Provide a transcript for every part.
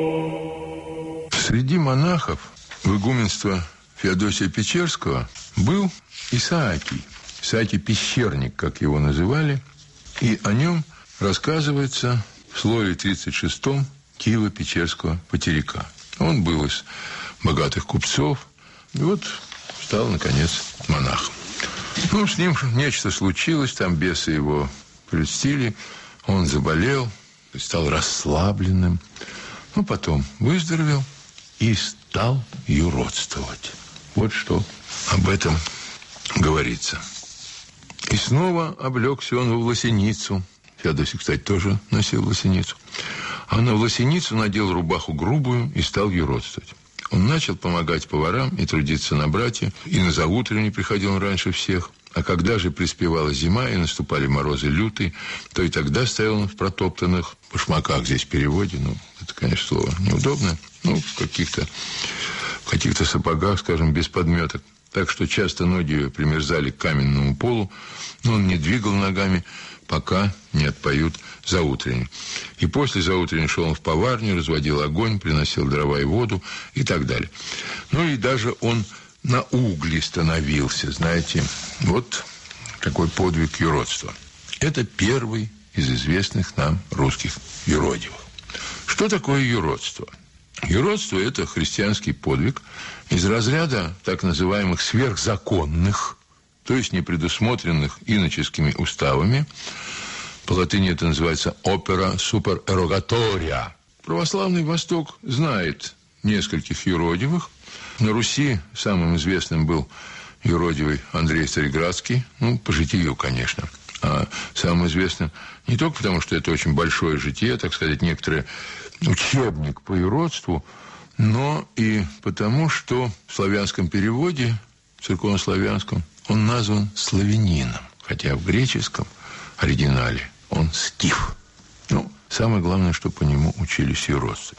Среди монахов в игуменство Феодосия Печерского был Исаакий. Исаакий Пещерник, как его называли. И о нем рассказывается в слове 36 Киево-Печерского потеряка. Он был из богатых купцов. И вот стал, наконец, монахом. Ну, с ним нечто случилось. Там бесы его прельстили. Он заболел, стал расслабленным. Ну, потом выздоровел и стал юродствовать. Вот что об этом говорится. И снова облегся он во власеницу. Феодосий, кстати, тоже носил власеницу. А на власеницу надел рубаху грубую и стал юродствовать. Он начал помогать поварам и трудиться на братья. И на заутренне приходил он раньше всех. А когда же приспевала зима и наступали морозы лютые, то и тогда стоял он в протоптанных башмаках, здесь в переводе. Ну, это, конечно, слово неудобное. Ну, в каких-то сапогах, скажем, без подметок. Так что часто ноги примерзали к каменному полу, но он не двигал ногами, пока не отпоют заутренне. И после заутренне шел он в поварню, разводил огонь, приносил дрова и воду и так далее. Ну и даже он на угли становился, знаете. Вот такой подвиг юродства. Это первый из известных нам русских юродивых. Что такое юродство? Юродство – это христианский подвиг из разряда так называемых сверхзаконных, то есть не предусмотренных иноческими уставами. По латыни это называется «opera supererogatoria». Православный Восток знает нескольких юродивых. На Руси самым известным был юродивый Андрей Цареградский, ну, по житию, конечно. А самым известным не только потому, что это очень большое житие, так сказать, некоторый учебник по юродству, но и потому, что в славянском переводе, церковнославянском, он назван славянином, хотя в греческом оригинале он скиф. Ну, самое главное, что по нему учились юродцы.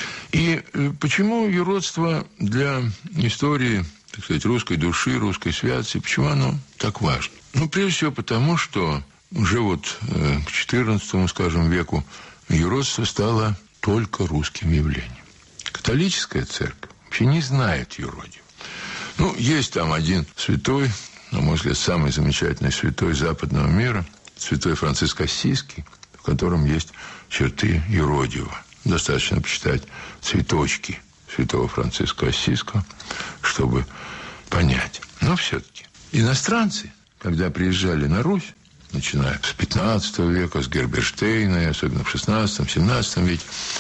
И почему юродство для истории, так сказать, русской души, русской святости, почему оно так важно? Ну, прежде всего потому, что уже вот к XIV, скажем, веку юродство стало только русским явлением. Католическая церковь вообще не знает юродив. Ну, есть там один святой, на мой взгляд, самый замечательный святой западного мира, святой Франциск Ассизский, в котором есть черты юродива. Достаточно почитать цветочки святого Франциска Ассизского, чтобы понять. Но все-таки иностранцы, когда приезжали на Русь, начиная с 15 века, с Герберштейна, и особенно в 16-17 веке,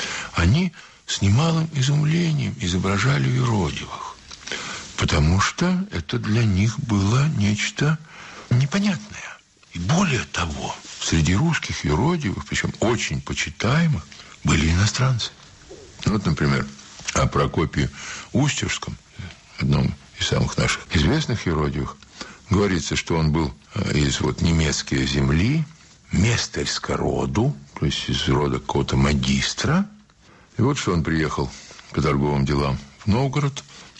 они с немалым изумлением изображали юродивых, потому что это для них было нечто непонятное. И более того, среди русских юродивых, причем очень почитаемых, были иностранцы. Вот, например, о Прокопии Устюжском, одном из самых наших известных юродивых, говорится, что он был из вот немецкой земли, местерска роду, то есть из рода какого-то магистра. И вот что он приехал по торговым делам в Новгород,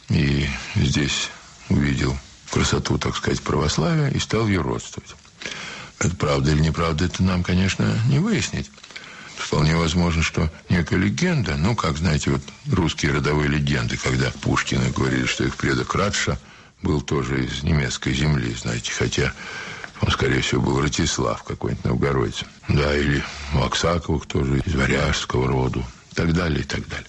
и здесь увидел красоту, так сказать, православия и стал юродствовать. Это правда или неправда, это нам, конечно, не выяснить. Вполне возможно, что некая легенда, ну, как, знаете, вот русские родовые легенды, когда Пушкины говорили, что их предок Радша был тоже из немецкой земли, знаете, хотя он, скорее всего, был Ратислав какой-нибудь новгородец. Да, или у Аксаковых тоже из варяжского роду, и так далее, и так далее.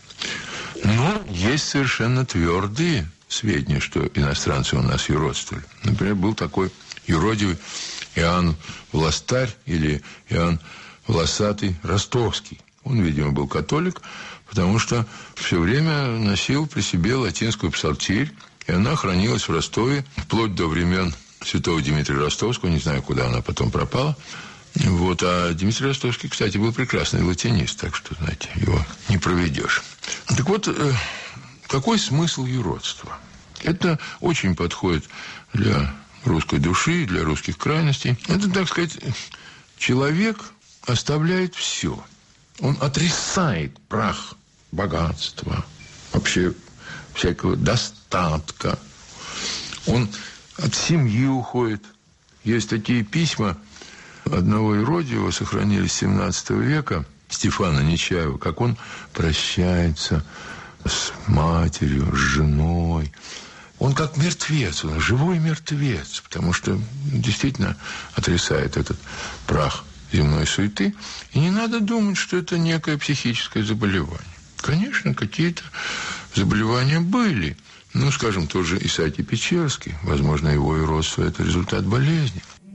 Но есть совершенно твердые сведения, что иностранцы у нас юродствовали. Например, был такой юродивый Иоанн Властарь или Иоанн Волосатый Ростовский. Он, видимо, был католик, потому что все время носил при себе латинскую псалтирь, и она хранилась в Ростове вплоть до времен святого Дмитрия Ростовского. Не знаю, куда она потом пропала. Вот. А Дмитрий Ростовский, кстати, был прекрасный латинист, так что, знаете, его не проведешь. Так вот, какой смысл юродства? Это очень подходит для русской души, для русских крайностей. Это, так сказать, человек оставляет все. Он отрицает прах богатства, вообще всякого достатка. Он от семьи уходит. Есть такие письма одного юродивого, сохранились с 17 века, Стефана Нечаева, как он прощается с матерью, с женой. Он как мертвец, он живой мертвец, потому что действительно отрицает этот прах земной суеты. И не надо думать, что это некое психическое заболевание. Конечно, какие-то заболевания были. Ну, скажем, тот же Исааки Печерский. Возможно, его иродство – это результат болезни.